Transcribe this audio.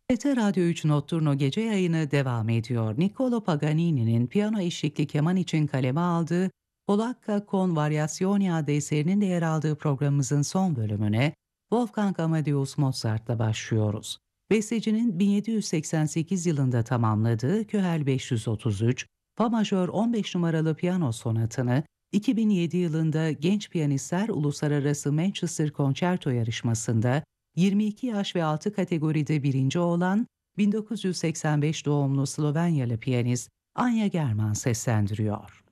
TRT Radyo 3 Notturno gece yayını devam ediyor. Niccolo Paganini'nin piyano eşlikli keman için kaleme aldığı Polacca con Variazioni adlı eserinin de yer aldığı programımızın son bölümüne Wolfgang Amadeus Mozart'la başlıyoruz. Bestecinin 1788 yılında tamamladığı Köhel 533, Fa majör 15 numaralı piyano sonatını 2007 yılında Genç Piyanistler Uluslararası Manchester Konçerto yarışmasında 22 yaş ve altı kategoride birinci olan 1985 doğumlu Slovenyalı piyanist Anya German seslendiriyor.